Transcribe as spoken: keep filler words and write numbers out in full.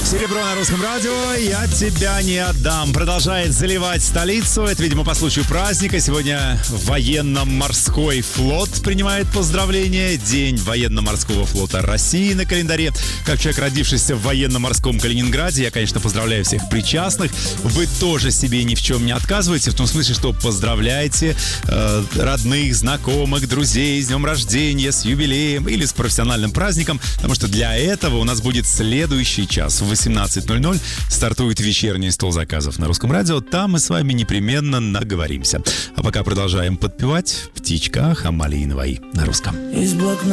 Серебро на русском радио, я тебя не отдам. Продолжает заливать столицу. Это, видимо, по случаю праздника. Сегодня военно-морской флот принимает поздравления. День военно-морского флота России на календаре. Как человек, родившийся в военно-морском Калининграде, я, конечно, поздравляю всех причастных. Вы тоже себе ни в чем не отказываете. В том смысле, что поздравляете э, родных, знакомых, друзей с днем рождения, с юбилеем или с профессиональным праздником. Потому что для этого у нас будет следующий час. В восемнадцать ноль ноль стартует вечерний стол заказов на русском радио. Там мы с вами непременно наговоримся. А пока продолжаем подпевать «Птичка Хамалиновой» на русском.